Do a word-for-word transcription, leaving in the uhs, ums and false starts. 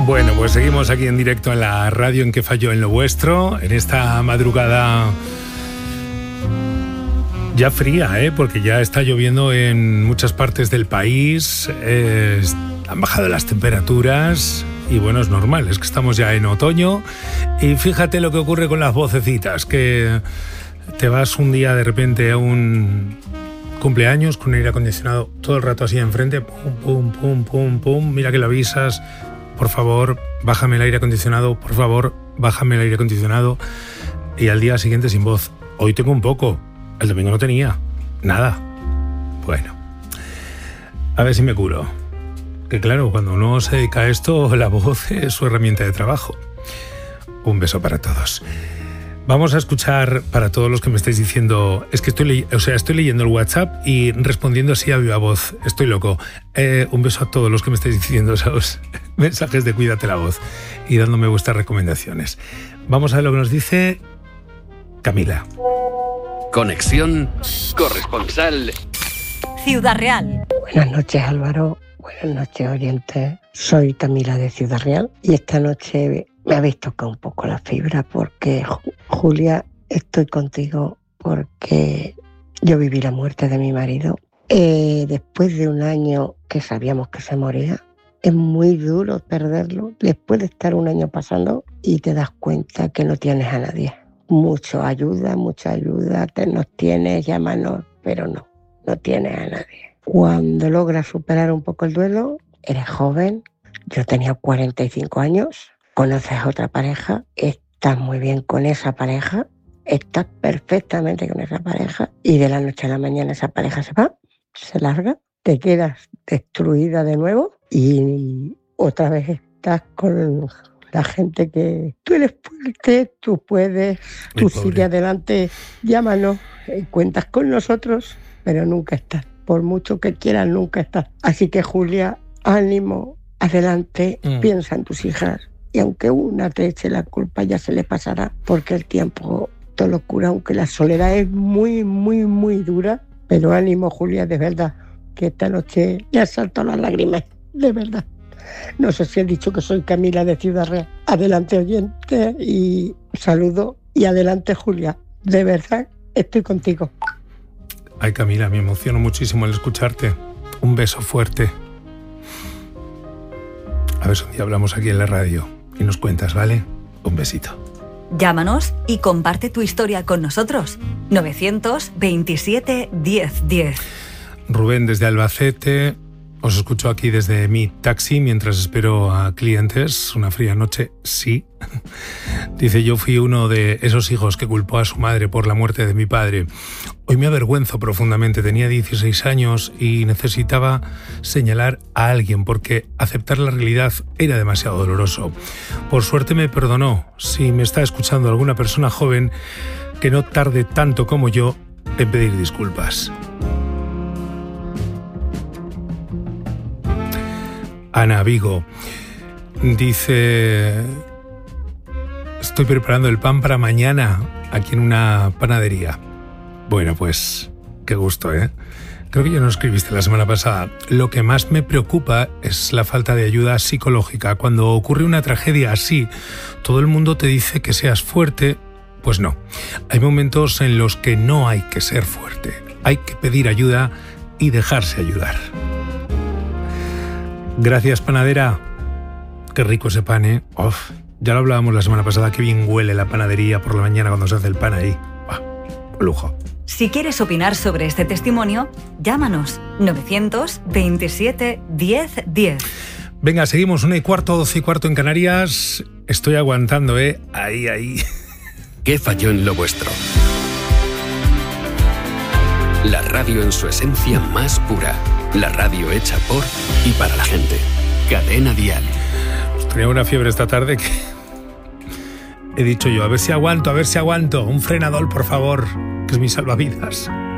Bueno, pues seguimos aquí en directo en la radio en Que Falló en lo Vuestro, en esta madrugada ya fría, ¿eh? Porque ya está lloviendo en muchas partes del país, eh, han bajado las temperaturas y bueno, es normal, es que estamos ya en otoño y fíjate lo que ocurre con las vocecitas, que te vas un día de repente a un cumpleaños con un aire acondicionado todo el rato así enfrente, pum, pum, pum, pum, pum, mira que lo avisas, por favor, bájame el aire acondicionado, por favor, bájame el aire acondicionado, y al día siguiente sin voz. Hoy tengo un poco, el domingo no tenía nada. Bueno, a ver si me curo. Que claro, cuando uno se dedica a esto, la voz es su herramienta de trabajo. Un beso para todos. Vamos a escuchar, para todos los que me estáis diciendo, es que estoy, le- o sea, estoy leyendo el WhatsApp y respondiendo así a viva voz. Estoy loco. Eh, un beso a todos los que me estáis diciendo esos mensajes de cuídate la voz y dándome vuestras recomendaciones. Vamos a ver lo que nos dice Camila. Conexión corresponsal. Ciudad Real. Buenas noches, Álvaro. Buenas noches, Oriente. Soy Camila de Ciudad Real y esta noche me habéis tocado un poco la fibra porque, Ju- Julia, estoy contigo porque yo viví la muerte de mi marido. Eh, después de un año que sabíamos que se moría, es muy duro perderlo. Después de estar un año pasando y te das cuenta que no tienes a nadie. Mucho ayuda, mucha ayuda, te nos tienes, llámanos, pero no, no tienes a nadie. Cuando logras superar un poco el duelo, eres joven, yo tenía cuarenta y cinco años, conoces a otra pareja, estás muy bien con esa pareja, estás perfectamente con esa pareja y de la noche a la mañana esa pareja se va, se larga, te quedas destruida de nuevo y otra vez estás con la gente que tú eres fuerte, tú puedes, tú sigue adelante, llámanos, eh, cuentas con nosotros, pero nunca estás. Por mucho que quieras, nunca estás. Así que, Julia, ánimo, adelante, Mm. piensa en tus hijas. Y aunque una te eche la culpa, ya se le pasará, porque el tiempo todo lo cura, aunque la soledad es muy, muy, muy dura. Pero ánimo, Julia, de verdad, que esta noche me han saltado las lágrimas, de verdad. No sé si he dicho que soy Camila de Ciudad Real. Adelante, oyente, y saludo. Y adelante, Julia. De verdad, estoy contigo. Ay, Camila, me emociono muchísimo al escucharte. Un beso fuerte. A ver si un día hablamos aquí en la radio y nos cuentas, ¿vale? Un besito. Llámanos y comparte tu historia con nosotros. novecientos veintisiete diez diez. Rubén desde Albacete. Os escucho aquí desde mi taxi mientras espero a clientes. Una fría noche, sí. Dice, yo fui uno de esos hijos que culpó a su madre por la muerte de mi padre. Hoy me avergüenzo profundamente. Tenía dieciséis años y necesitaba señalar a alguien porque aceptar la realidad era demasiado doloroso. Por suerte me perdonó. Si me está escuchando alguna persona joven, que no tarde tanto como yo en pedir disculpas. Ana Vigo dice, estoy preparando el pan para mañana aquí en una panadería. Bueno, pues qué gusto, ¿eh? Creo que ya no escribiste la semana pasada. Lo que más me preocupa es la falta de ayuda psicológica. Cuando ocurre una tragedia así, todo el mundo te dice que seas fuerte. Pues no. Hay momentos en los que no hay que ser fuerte. Hay que pedir ayuda y dejarse ayudar. Gracias, panadera. Qué rico ese pan, ¿eh? Uf, ya lo hablábamos la semana pasada, qué bien huele la panadería por la mañana cuando se hace el pan ahí. Bah, lujo. Si quieres opinar sobre este testimonio, llámanos novecientos veintisiete diez diez. Venga, seguimos, una y cuarto, doce y cuarto en Canarias. Estoy aguantando, ¿eh? Ahí, ahí. ¿Qué falló en lo vuestro? La radio en su esencia más pura. La radio hecha por y para la gente. Cadena Dial. Pues tenía una fiebre esta tarde que he dicho yo, a ver si aguanto, a ver si aguanto. Un frenador, por favor, que es mi salvavidas.